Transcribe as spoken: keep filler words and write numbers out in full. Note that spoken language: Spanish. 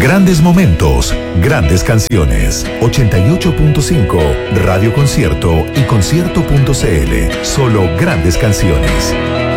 Grandes momentos, grandes canciones. ochenta y ocho punto cinco, Radio Concierto y concierto punto c l. Solo grandes canciones.